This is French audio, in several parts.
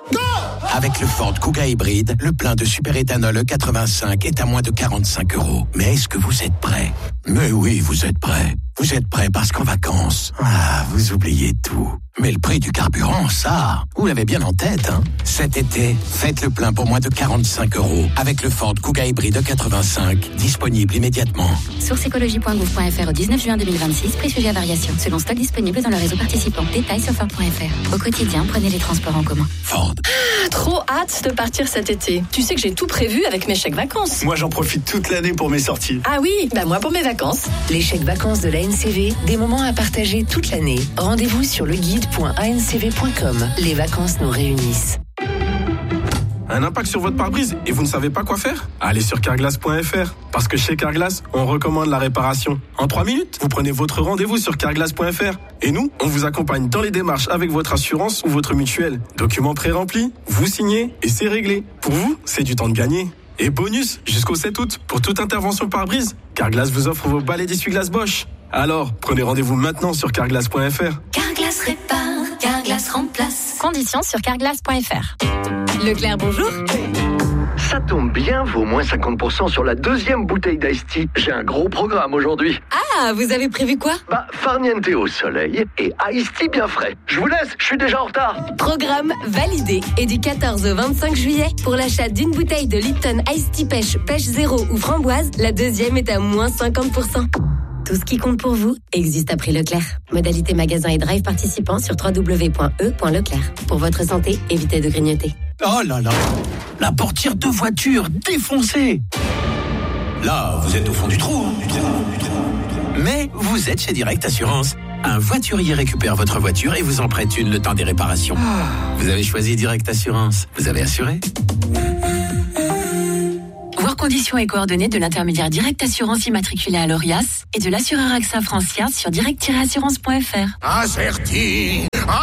Go! Avec le Ford Kuga hybride, le plein de superéthanol E85 est à moins de 45 €. Mais est-ce que vous êtes prêts? Mais oui, vous êtes prêts. Vous êtes prêts parce qu'en vacances, vous oubliez tout. Mais le prix du carburant, ça, vous l'avez bien en tête, hein? Cet été, faites le plein pour moins de 45 € avec le Ford Kuga hybride E85, disponible immédiatement. Source écologie.gouv.fr au 19 juin 2026, prix sujet à variation, selon stock disponible dans le réseau participant. Détails sur Ford.fr. Au quotidien, prenez les transports en commun. Ford. Trop hâte de partir cet été. Tu sais que j'ai tout prévu avec mes chèques vacances. Moi, j'en profite toute l'année pour mes sorties. Ah oui, moi pour mes vacances. Les chèques vacances de l'ANCV, des moments à partager toute l'année. Rendez-vous sur le guide.ancv.com. Les vacances nous réunissent. Un impact sur votre pare-brise et vous ne savez pas quoi faire? Allez sur carglass.fr. Parce que chez Carglass, on recommande la réparation. En 3 minutes, vous prenez votre rendez-vous sur carglass.fr. Et nous, on vous accompagne dans les démarches avec votre assurance ou votre mutuelle. Documents pré-remplis, vous signez et c'est réglé. Pour vous, c'est du temps de gagner. Et bonus, jusqu'au 7 août, pour toute intervention pare-brise, Carglass vous offre vos balais d'essuie-glace Bosch. Alors, prenez rendez-vous maintenant sur carglass.fr. Carglass répare, Carglass remplace. Conditions sur carglass.fr. Leclerc, bonjour. Ça tombe bien, vaut moins 50% sur la deuxième bouteille d'Ice Tea. J'ai un gros programme aujourd'hui. Ah, vous avez prévu quoi? Farniente au soleil et Ice Tea bien frais. Je vous laisse, je suis déjà en retard. Programme validé. Et du 14 au 25 juillet, pour l'achat d'une bouteille de Lipton Ice Tea Pêche Zéro ou Framboise, la deuxième est à moins 50%. Tout ce qui compte pour vous existe à prix Leclerc. Modalité magasin et drive participants sur www.e.leclerc. Pour votre santé, évitez de grignoter. Oh là là, la portière de voiture défoncée. Là, vous êtes au fond du trou. Mais vous êtes chez Direct Assurance. Un voiturier récupère votre voiture et vous en prête une le temps des réparations. Vous avez choisi Direct Assurance. Vous avez assuré? Voir conditions et coordonnées de l'intermédiaire Direct Assurance immatriculé à l'ORIAS et de l'assureur AXA Francia sur direct-assurance.fr. Acerti.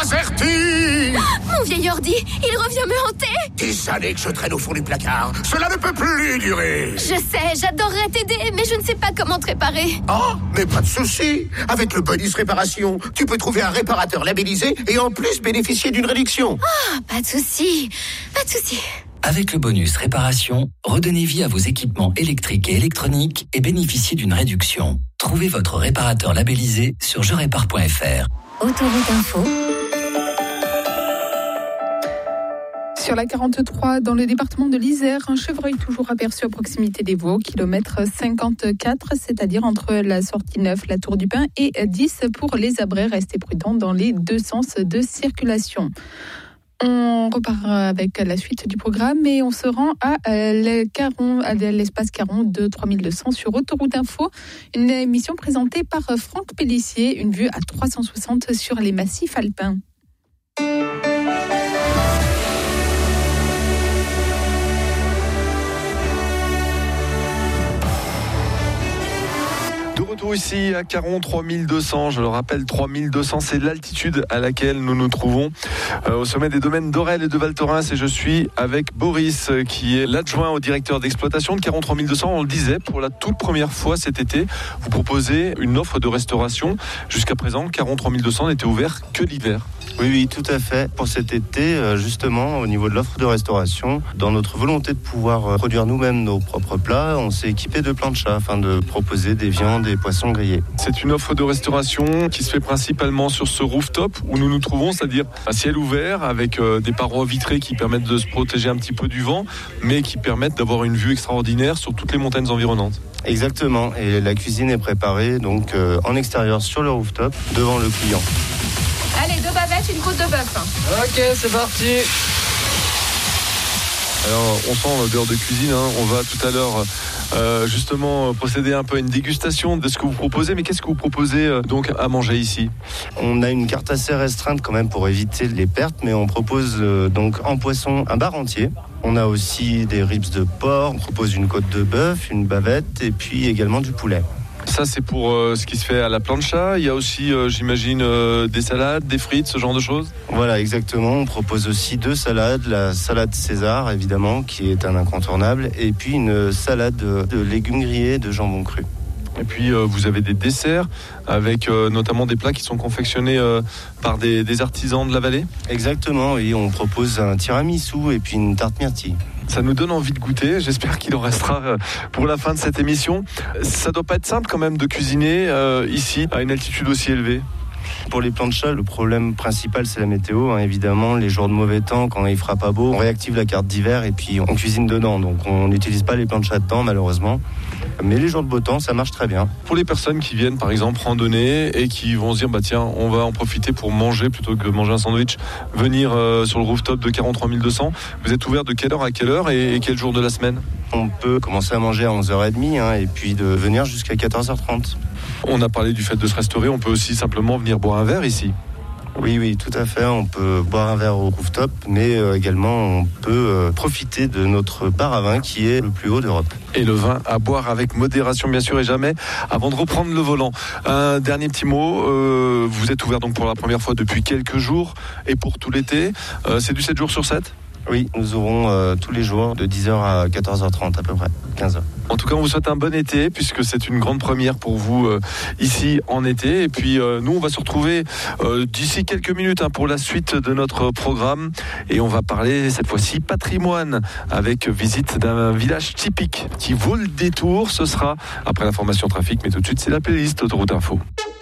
Mon vieil ordi, il revient me hanter. Des années que je traîne au fond du placard. Cela ne peut plus durer. Je sais, j'adorerais t'aider, mais je ne sais pas comment te réparer. Oh, mais pas de souci. Avec le bonus réparation, tu peux trouver un réparateur labellisé et en plus bénéficier d'une réduction. Ah, pas de souci. Avec le bonus réparation, redonnez vie à vos équipements électriques et électroniques et bénéficiez d'une réduction. Trouvez votre réparateur labellisé sur jerépare.fr. Autoroute Info. Sur la 43, dans le département de l'Isère, un chevreuil toujours aperçu à proximité des Vaux, kilomètre 54, c'est-à-dire entre la sortie 9, la Tour du Pin et 10 pour les Abrets. Restez prudents dans les deux sens de circulation. On repart avec la suite du programme et on se rend à l'espace Caron de 3200 sur Autoroute Info. Une émission présentée par Franck Pellissier, une vue à 360 sur les massifs alpins. De retour ici à Caron, 3200, je le rappelle, 3200, c'est l'altitude à laquelle nous nous trouvons au sommet des domaines d'Orel et de Val Thorens, et je suis avec Boris qui est l'adjoint au directeur d'exploitation de Caron 3200. On le disait, pour la toute première fois cet été, vous proposez une offre de restauration. Jusqu'à présent, Caron 3200 n'était ouvert que l'hiver. Oui, tout à fait. Pour cet été, justement, au niveau de l'offre de restauration, dans notre volonté de pouvoir produire nous-mêmes nos propres plats, on s'est équipé de planchas afin de proposer des viandes et poissons grillés. C'est une offre de restauration qui se fait principalement sur ce rooftop où nous nous trouvons, c'est-à-dire à ciel ouvert avec des parois vitrées qui permettent de se protéger un petit peu du vent, mais qui permettent d'avoir une vue extraordinaire sur toutes les montagnes environnantes. Exactement, et la cuisine est préparée donc en extérieur sur le rooftop devant le client. Allez, 2 bavettes, une côte de bœuf. Ok, c'est parti. Alors, on sent l'odeur de cuisine, hein. On va tout à l'heure justement procéder un peu à une dégustation de ce que vous proposez. Mais qu'est-ce que vous proposez donc à manger ici? On a une carte assez restreinte quand même pour éviter les pertes, mais on propose donc en poisson un bar entier. On a aussi des ribs de porc, on propose une côte de bœuf, une bavette et puis également du poulet. Ça, c'est pour ce qui se fait à la plancha. Il y a aussi, j'imagine, des salades, des frites, ce genre de choses. Voilà, exactement. On propose aussi 2 salades. La salade César, évidemment, qui est un incontournable. Et puis une salade de légumes grillés de jambon cru. Et puis vous avez des desserts avec notamment des plats qui sont confectionnés par des artisans de la vallée. Exactement, oui, on propose un tiramisu et puis une tarte myrtille. Ça nous donne envie de goûter, j'espère qu'il en restera pour la fin de cette émission. Ça doit pas être simple quand même de cuisiner ici à une altitude aussi élevée. Pour les planchas, le problème principal c'est la météo, évidemment. Les jours de mauvais temps, quand il fera pas beau, on réactive la carte d'hiver et puis on cuisine dedans. Donc on n'utilise pas les planchas dedans malheureusement. Mais les jours de beau temps, ça marche très bien. Pour les personnes qui viennent par exemple randonner et qui vont se dire tiens, on va en profiter pour manger plutôt que manger un sandwich, venir sur le rooftop de 43 200, vous êtes ouvert de quelle heure à quelle heure et quel jour de la semaine? On peut commencer à manger à 11h30 et puis de venir jusqu'à 14h30. On a parlé du fait de se restaurer, on peut aussi simplement venir boire un verre ici. Oui, tout à fait. On peut boire un verre au rooftop, mais également on peut profiter de notre bar à vin qui est le plus haut d'Europe. Et le vin à boire avec modération bien sûr et jamais avant de reprendre le volant. Un dernier petit mot, vous êtes ouvert donc pour la première fois depuis quelques jours et pour tout l'été. C'est du 7 jours sur 7 ? Oui, nous aurons tous les jours de 10h à 14h30 à peu près, 15h. En tout cas, on vous souhaite un bon été puisque c'est une grande première pour vous ici en été. Et puis nous, on va se retrouver d'ici quelques minutes pour la suite de notre programme. Et on va parler cette fois-ci patrimoine avec visite d'un village typique qui vaut le détour. Ce sera après l'information trafic, mais tout de suite, c'est la playlist Autoroute Info.